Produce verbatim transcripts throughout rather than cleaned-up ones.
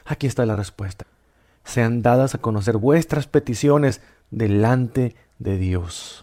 Aquí está la respuesta. Sean dadas a conocer vuestras peticiones delante de Dios.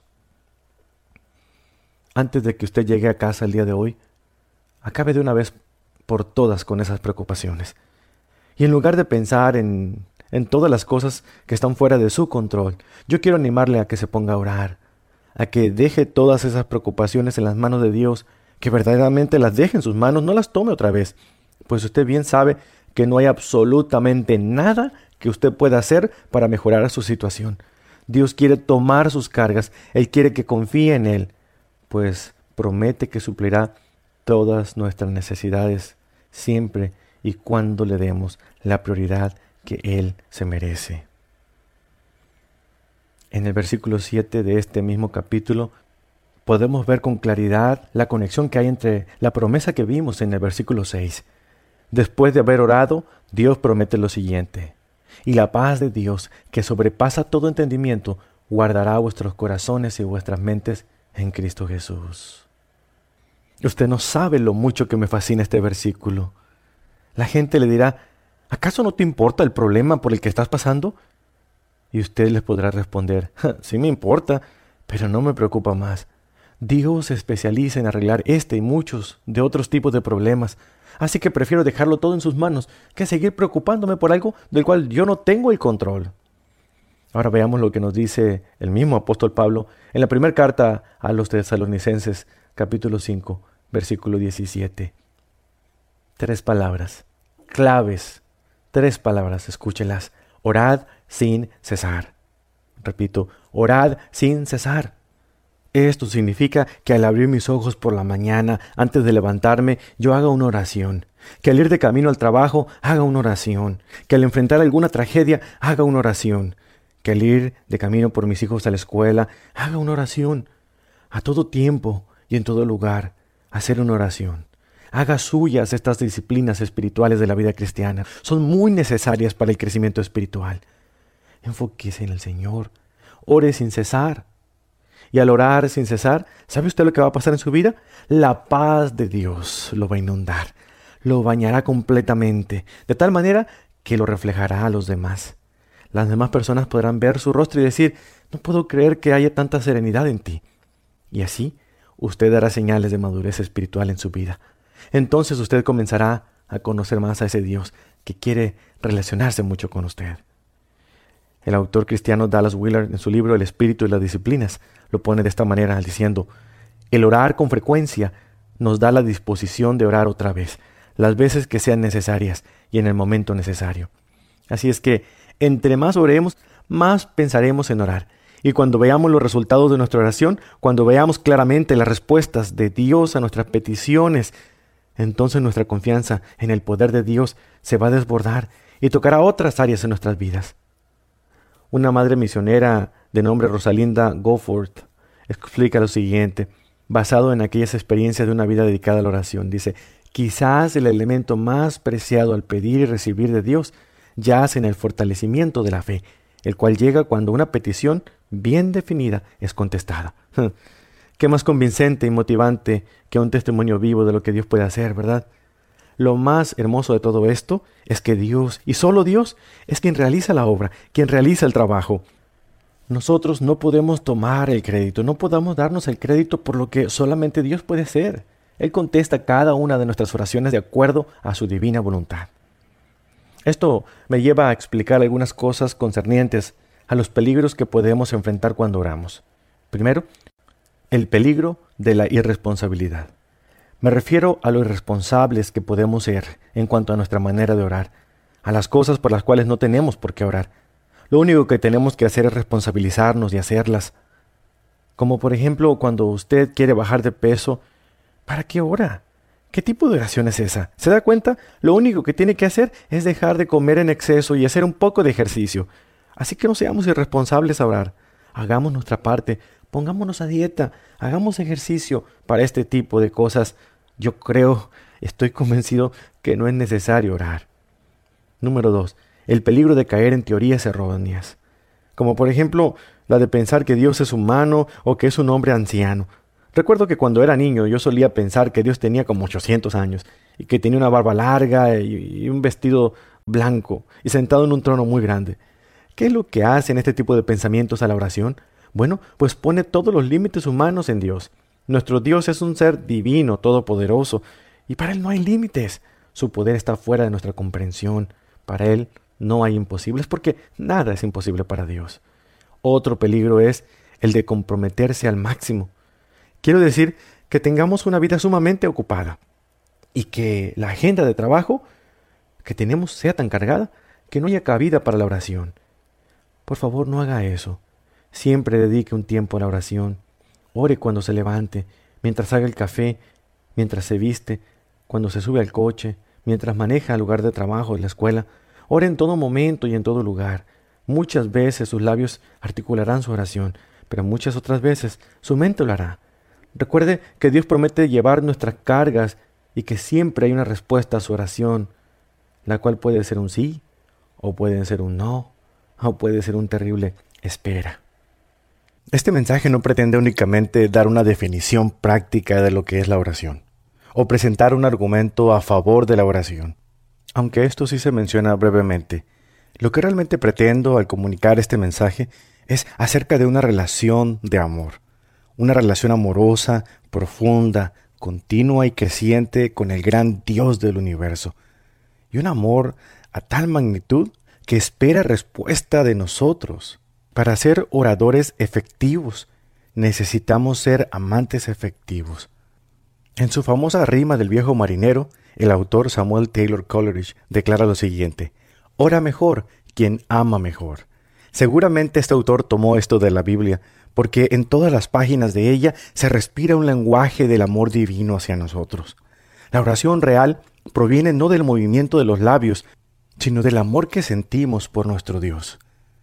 Antes de que usted llegue a casa el día de hoy, acabe de una vez por todas con esas preocupaciones. Y en lugar de pensar en, en todas las cosas que están fuera de su control, yo quiero animarle a que se ponga a orar, a que deje todas esas preocupaciones en las manos de Dios, que verdaderamente las deje en sus manos, no las tome otra vez, pues usted bien sabe que no hay absolutamente nada que usted pueda hacer para mejorar su situación. Dios quiere tomar sus cargas, Él quiere que confíe en Él, pues promete que suplirá todas nuestras necesidades siempre y cuando le demos la prioridad que Él se merece. En el versículo siete de este mismo capítulo podemos ver con claridad la conexión que hay entre la promesa que vimos en el versículo seis. Después de haber orado, Dios promete lo siguiente: y la paz de Dios, que sobrepasa todo entendimiento, guardará vuestros corazones y vuestras mentes en Cristo Jesús. Usted no sabe lo mucho que me fascina este versículo. La gente le dirá: ¿acaso no te importa el problema por el que estás pasando? Y usted les podrá responder: sí me importa, pero no me preocupa más. Dios se especializa en arreglar este y muchos de otros tipos de problemas, así que prefiero dejarlo todo en sus manos que seguir preocupándome por algo del cual yo no tengo el control. Ahora veamos lo que nos dice el mismo apóstol Pablo en la primera carta a los Tesalonicenses, capítulo cinco, versículo diecisiete. Tres palabras, claves, tres palabras, escúchelas. Orad sin cesar. Repito, orad sin cesar. Esto significa que al abrir mis ojos por la mañana, antes de levantarme, yo haga una oración. Que al ir de camino al trabajo, haga una oración. Que al enfrentar alguna tragedia, haga una oración. Que al ir de camino por mis hijos a la escuela, haga una oración. A todo tiempo y en todo lugar, hacer una oración. Haga suyas estas disciplinas espirituales de la vida cristiana. Son muy necesarias para el crecimiento espiritual. Enfóquese en el Señor. Ore sin cesar. Y al orar sin cesar, ¿sabe usted lo que va a pasar en su vida? La paz de Dios lo va a inundar. Lo bañará completamente, de tal manera que lo reflejará a los demás. Las demás personas podrán ver su rostro y decir: no puedo creer que haya tanta serenidad en ti. Y así, usted dará señales de madurez espiritual en su vida. Entonces usted comenzará a conocer más a ese Dios que quiere relacionarse mucho con usted. El autor cristiano Dallas Willard, en su libro El Espíritu y las Disciplinas, lo pone de esta manera, diciendo: el orar con frecuencia nos da la disposición de orar otra vez, las veces que sean necesarias y en el momento necesario. Así es que, entre más oremos, más pensaremos en orar. Y cuando veamos los resultados de nuestra oración, cuando veamos claramente las respuestas de Dios a nuestras peticiones, entonces nuestra confianza en el poder de Dios se va a desbordar y tocará otras áreas en nuestras vidas. Una madre misionera de nombre Rosalinda Goforth explica lo siguiente, basado en aquellas experiencias de una vida dedicada a la oración. Dice: quizás el elemento más preciado al pedir y recibir de Dios yace en el fortalecimiento de la fe, el cual llega cuando una petición bien definida es contestada. Qué más convincente y motivante que un testimonio vivo de lo que Dios puede hacer, ¿verdad? Lo más hermoso de todo esto es que Dios, y solo Dios, es quien realiza la obra, quien realiza el trabajo. Nosotros no podemos tomar el crédito, no podemos darnos el crédito por lo que solamente Dios puede hacer. Él contesta cada una de nuestras oraciones de acuerdo a su divina voluntad. Esto me lleva a explicar algunas cosas concernientes a los peligros que podemos enfrentar cuando oramos. Primero, el peligro de la irresponsabilidad. Me refiero a lo irresponsables que podemos ser en cuanto a nuestra manera de orar, a las cosas por las cuales no tenemos por qué orar. Lo único que tenemos que hacer es responsabilizarnos y hacerlas. Como por ejemplo cuando usted quiere bajar de peso, ¿para qué ora? ¿Qué tipo de oración es esa? ¿Se da cuenta? Lo único que tiene que hacer es dejar de comer en exceso y hacer un poco de ejercicio. Así que no seamos irresponsables a orar. Hagamos nuestra parte, pongámonos a dieta, hagamos ejercicio. Para este tipo de cosas, yo creo, estoy convencido que no es necesario orar. Número dos, el peligro de caer en teorías erróneas. Como por ejemplo, la de pensar que Dios es humano o que es un hombre anciano. Recuerdo que cuando era niño yo solía pensar que Dios tenía como ochocientos años y que tenía una barba larga y un vestido blanco y sentado en un trono muy grande. ¿Qué es lo que hace en este tipo de pensamientos a la oración? Bueno, pues pone todos los límites humanos en Dios. Nuestro Dios es un ser divino, todopoderoso, y para Él no hay límites. Su poder está fuera de nuestra comprensión. Para Él no hay imposibles porque nada es imposible para Dios. Otro peligro es el de comprometerse al máximo. Quiero decir que tengamos una vida sumamente ocupada y que la agenda de trabajo que tenemos sea tan cargada que no haya cabida para la oración. Por favor, no haga eso. Siempre dedique un tiempo a la oración. Ore cuando se levante, mientras haga el café, mientras se viste, cuando se sube al coche, mientras maneja al lugar de trabajo, en la escuela. Ore en todo momento y en todo lugar. Muchas veces sus labios articularán su oración, pero muchas otras veces su mente lo hará. Recuerde que Dios promete llevar nuestras cargas y que siempre hay una respuesta a su oración, la cual puede ser un sí, o puede ser un no, o puede ser un terrible espera. Este mensaje no pretende únicamente dar una definición práctica de lo que es la oración, o presentar un argumento a favor de la oración, aunque esto sí se menciona brevemente. Lo que realmente pretendo al comunicar este mensaje es acerca de una relación de amor, una relación amorosa, profunda, continua y creciente con el gran Dios del universo, y un amor a tal magnitud que espera respuesta de nosotros. Para ser oradores efectivos, necesitamos ser amantes efectivos. En su famosa rima del viejo marinero, el autor Samuel Taylor Coleridge declara lo siguiente: ora mejor quien ama mejor. Seguramente este autor tomó esto de la Biblia, porque en todas las páginas de ella se respira un lenguaje del amor divino hacia nosotros. La oración real proviene no del movimiento de los labios, sino del amor que sentimos por nuestro Dios.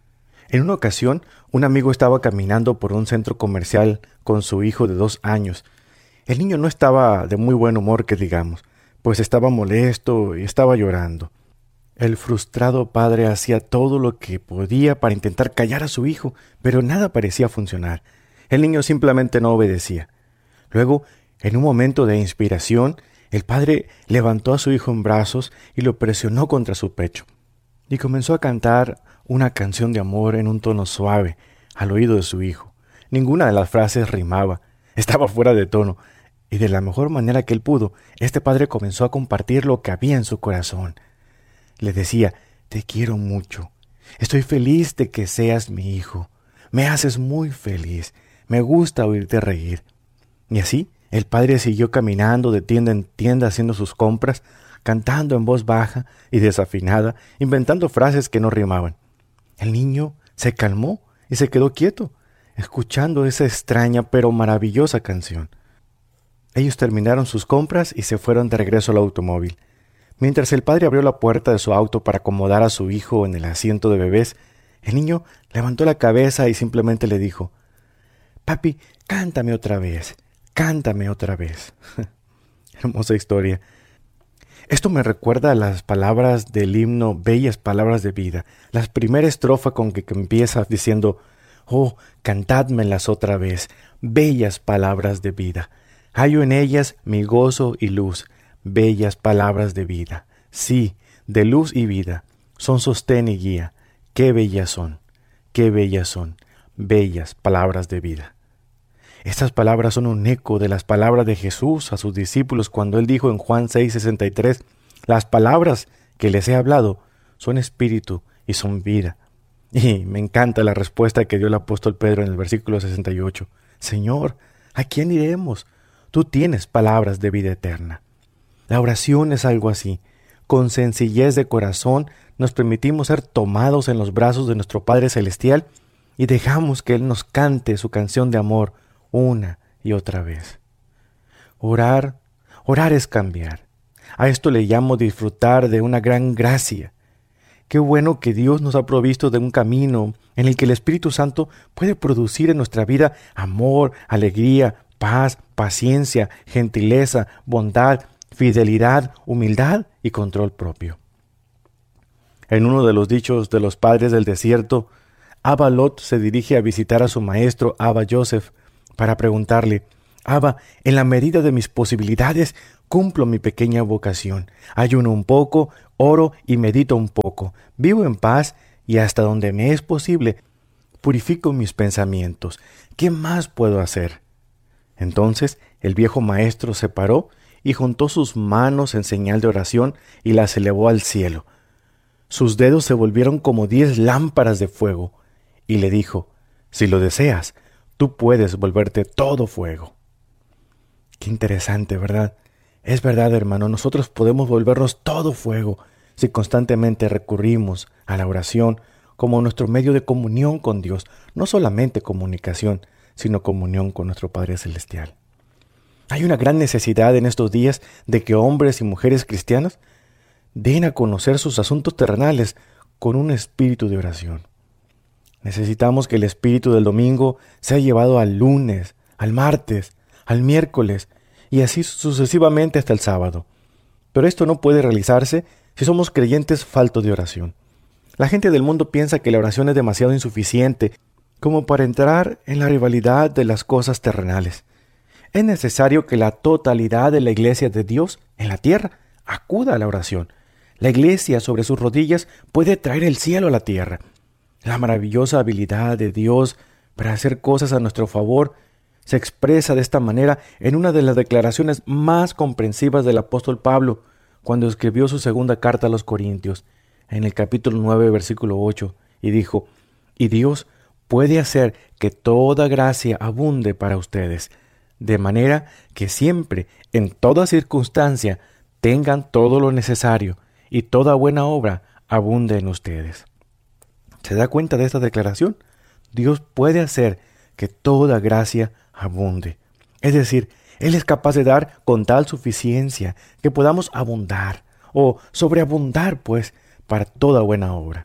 En una ocasión, un amigo estaba caminando por un centro comercial con su hijo de dos años. El niño no estaba de muy buen humor, que digamos, pues estaba molesto y estaba llorando. El frustrado padre hacía todo lo que podía para intentar callar a su hijo, pero nada parecía funcionar. El niño simplemente no obedecía. Luego, en un momento de inspiración, el padre levantó a su hijo en brazos y lo presionó contra su pecho, y comenzó a cantar una canción de amor en un tono suave al oído de su hijo. Ninguna de las frases rimaba, estaba fuera de tono, y de la mejor manera que él pudo, este padre comenzó a compartir lo que había en su corazón. Le decía: te quiero mucho, estoy feliz de que seas mi hijo, me haces muy feliz, me gusta oírte reír. Y así, el padre siguió caminando de tienda en tienda haciendo sus compras, cantando en voz baja y desafinada, inventando frases que no rimaban. El niño se calmó y se quedó quieto, escuchando esa extraña pero maravillosa canción. Ellos terminaron sus compras y se fueron de regreso al automóvil. Mientras el padre abrió la puerta de su auto para acomodar a su hijo en el asiento de bebés, el niño levantó la cabeza y simplemente le dijo: «Papi, cántame otra vez, cántame otra vez». Hermosa historia. Esto me recuerda a las palabras del himno Bellas Palabras de Vida, la primera estrofa con que empieza diciendo: «Oh, cantádmelas otra vez, bellas palabras de vida. Hallo en ellas mi gozo y luz, bellas palabras de vida. Sí, de luz y vida, son sostén y guía. Qué bellas son, qué bellas son, bellas palabras de vida». Estas palabras son un eco de las palabras de Jesús a sus discípulos cuando Él dijo en Juan seis sesenta y tres, «Las palabras que les he hablado son espíritu y son vida». Y me encanta la respuesta que dio el apóstol Pedro en el versículo sesenta y ocho. «Señor, ¿a quién iremos? Tú tienes palabras de vida eterna». La oración es algo así. Con sencillez de corazón nos permitimos ser tomados en los brazos de nuestro Padre Celestial y dejamos que Él nos cante su canción de amor una y otra vez. Orar, orar es cambiar. A esto le llamo disfrutar de una gran gracia. Qué bueno que Dios nos ha provisto de un camino en el que el Espíritu Santo puede producir en nuestra vida amor, alegría, paz, paciencia, gentileza, bondad, fidelidad, humildad y control propio. En uno de los dichos de los padres del desierto, Abba Lot se dirige a visitar a su maestro Abba Yosef para preguntarle: Abba, en la medida de mis posibilidades, cumplo mi pequeña vocación. Ayuno un poco, oro y medito un poco. Vivo en paz y hasta donde me es posible, purifico mis pensamientos. ¿Qué más puedo hacer? Entonces el viejo maestro se paró y juntó sus manos en señal de oración y las elevó al cielo. Sus dedos se volvieron como diez lámparas de fuego, y le dijo: si lo deseas, tú puedes volverte todo fuego. Qué interesante, ¿verdad? Es verdad, hermano, nosotros podemos volvernos todo fuego si constantemente recurrimos a la oración como nuestro medio de comunión con Dios, no solamente comunicación, sino comunión con nuestro Padre Celestial. Hay una gran necesidad en estos días de que hombres y mujeres cristianos den a conocer sus asuntos terrenales con un espíritu de oración. Necesitamos que el espíritu del domingo sea llevado al lunes, al martes, al miércoles y así sucesivamente hasta el sábado. Pero esto no puede realizarse si somos creyentes faltos de oración. La gente del mundo piensa que la oración es demasiado insuficiente como para entrar en la rivalidad de las cosas terrenales. Es necesario que la totalidad de la iglesia de Dios en la tierra acuda a la oración. La iglesia sobre sus rodillas puede traer el cielo a la tierra. La maravillosa habilidad de Dios para hacer cosas a nuestro favor se expresa de esta manera en una de las declaraciones más comprensivas del apóstol Pablo cuando escribió su segunda carta a los Corintios, en el capítulo nueve, versículo ocho, y dijo: y Dios puede hacer que toda gracia abunde para ustedes, de manera que siempre, en toda circunstancia, tengan todo lo necesario y toda buena obra abunde en ustedes. ¿Se da cuenta de esta declaración? Dios puede hacer que toda gracia abunde. Es decir, Él es capaz de dar con tal suficiencia que podamos abundar o sobreabundar, pues, para toda buena obra.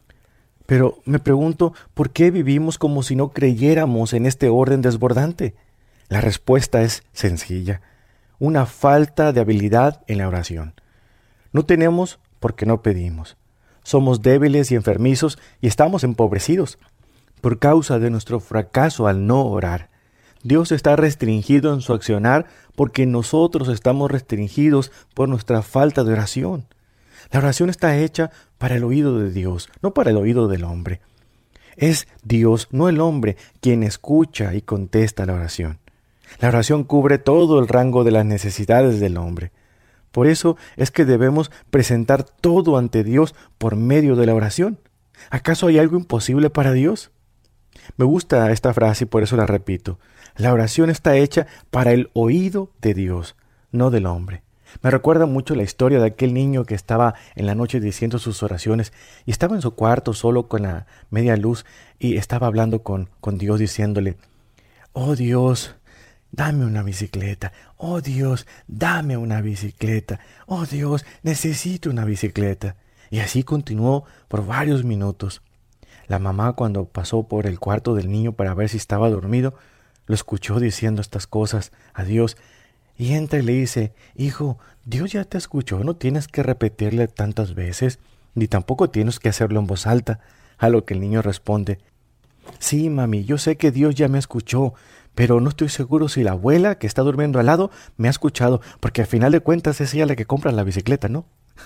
Pero me pregunto, ¿por qué vivimos como si no creyéramos en este orden desbordante? La respuesta es sencilla: una falta de habilidad en la oración. No tenemos porque no pedimos. Somos débiles y enfermizos y estamos empobrecidos por causa de nuestro fracaso al no orar. Dios está restringido en su accionar porque nosotros estamos restringidos por nuestra falta de oración. La oración está hecha para el oído de Dios, no para el oído del hombre. Es Dios, no el hombre, quien escucha y contesta la oración. La oración cubre todo el rango de las necesidades del hombre. Por eso es que debemos presentar todo ante Dios por medio de la oración. ¿Acaso hay algo imposible para Dios? Me gusta esta frase y por eso la repito. La oración está hecha para el oído de Dios, no del hombre. Me recuerda mucho la historia de aquel niño que estaba en la noche diciendo sus oraciones y estaba en su cuarto solo con la media luz y estaba hablando con, con Dios diciéndole: oh Dios, dame una bicicleta. Oh Dios, dame una bicicleta. Oh Dios, necesito una bicicleta. Y así continuó por varios minutos. La mamá, cuando pasó por el cuarto del niño para ver si estaba dormido, lo escuchó diciendo estas cosas a Dios y entra y le dice: hijo, Dios ya te escuchó, no tienes que repetirle tantas veces, ni tampoco tienes que hacerlo en voz alta. A lo que el niño responde: sí, mami, yo sé que Dios ya me escuchó, pero no estoy seguro si la abuela que está durmiendo al lado me ha escuchado, porque al final de cuentas es ella la que compra la bicicleta, ¿no?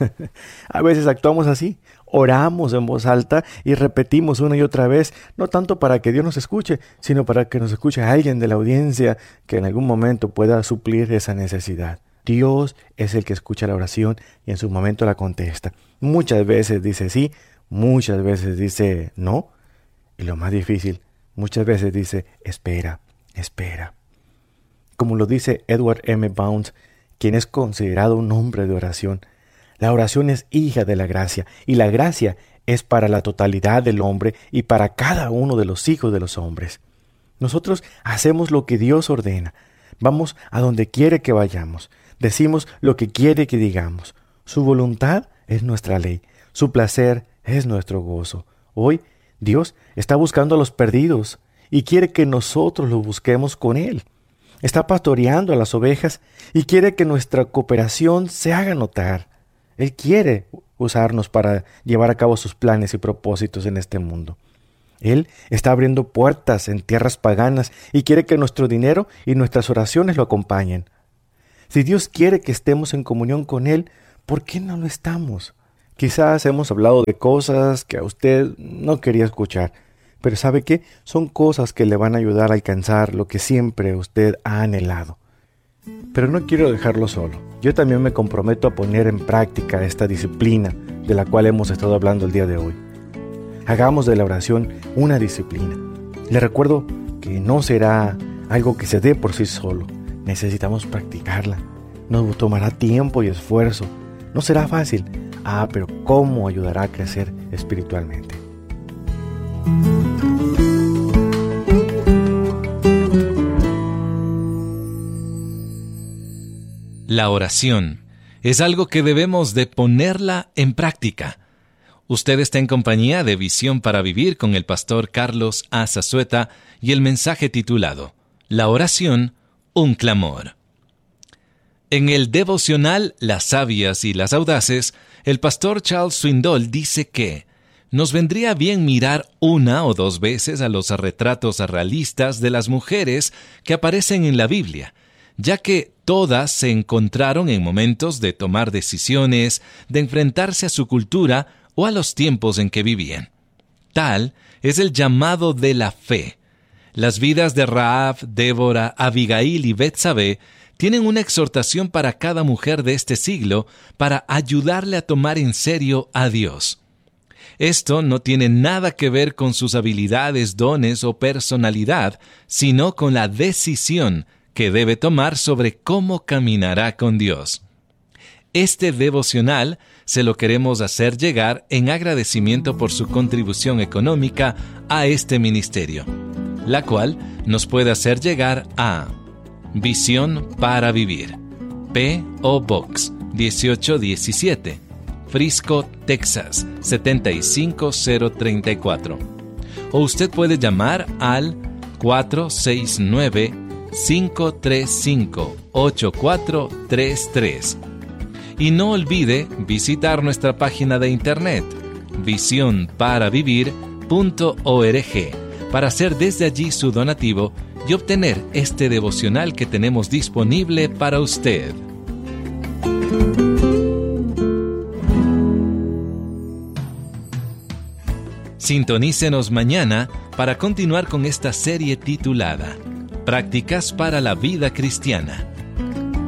A veces actuamos así, oramos en voz alta y repetimos una y otra vez, no tanto para que Dios nos escuche, sino para que nos escuche alguien de la audiencia que en algún momento pueda suplir esa necesidad. Dios es el que escucha la oración y en su momento la contesta. Muchas veces dice sí, muchas veces dice no, y lo más difícil, muchas veces dice espera, espera. Como lo dice Edward M. Bounds, quien es considerado un hombre de oración, la oración es hija de la gracia, y la gracia es para la totalidad del hombre y para cada uno de los hijos de los hombres. Nosotros hacemos lo que Dios ordena, vamos a donde quiere que vayamos, decimos lo que quiere que digamos. Su voluntad es nuestra ley, su placer es nuestro gozo. Hoy Dios está buscando a los perdidos y quiere que nosotros los busquemos con Él. Está pastoreando a las ovejas y quiere que nuestra cooperación se haga notar. Él quiere usarnos para llevar a cabo sus planes y propósitos en este mundo. Él está abriendo puertas en tierras paganas y quiere que nuestro dinero y nuestras oraciones lo acompañen. Si Dios quiere que estemos en comunión con Él, ¿por qué no lo estamos? Quizás hemos hablado de cosas que a usted no quería escuchar, pero ¿sabe qué? Son cosas que le van a ayudar a alcanzar lo que siempre usted ha anhelado. Pero no quiero dejarlo solo. Yo también me comprometo a poner en práctica esta disciplina de la cual hemos estado hablando el día de hoy. Hagamos de la oración una disciplina. Le recuerdo que no será algo que se dé por sí solo. Necesitamos practicarla. Nos tomará tiempo y esfuerzo. No será fácil. Ah, pero ¿cómo ayudará a crecer espiritualmente? La oración es algo que debemos de ponerla en práctica. Usted está en compañía de Visión para Vivir con el pastor Carlos A. Zazueta y el mensaje titulado La oración, un clamor. En el devocional Las sabias y las audaces, el pastor Charles Swindoll dice que nos vendría bien mirar una o dos veces a los retratos realistas de las mujeres que aparecen en la Biblia, ya que todas se encontraron en momentos de tomar decisiones, de enfrentarse a su cultura o a los tiempos en que vivían. Tal es el llamado de la fe. Las vidas de Rahab, Débora, Abigail y Betsabé tienen una exhortación para cada mujer de este siglo para ayudarle a tomar en serio a Dios. Esto no tiene nada que ver con sus habilidades, dones o personalidad, sino con la decisión que debe tomar sobre cómo caminará con Dios. Este devocional se lo queremos hacer llegar en agradecimiento por su contribución económica a este ministerio, la cual nos puede hacer llegar a Visión para Vivir, P O Box dieciocho diecisiete, Frisco, Texas setenta y cinco cero treinta y cuatro. O usted puede llamar al cuatro seis nueve, cinco tres cinco, ocho cuatro tres tres. Y no olvide visitar nuestra página de internet, visión para vivir punto org, para hacer desde allí su donativo y obtener este devocional que tenemos disponible para usted. Sintonícenos mañana para continuar con esta serie titulada Prácticas para la Vida Cristiana.